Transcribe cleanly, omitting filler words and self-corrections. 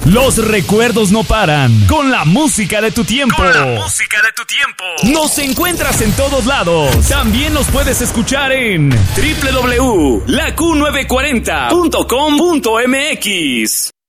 Los recuerdos no paran. Con la música de tu tiempo. Con la música de tu tiempo. Nos encuentras en todos lados. También nos puedes escuchar en www.laQ940.com.mx.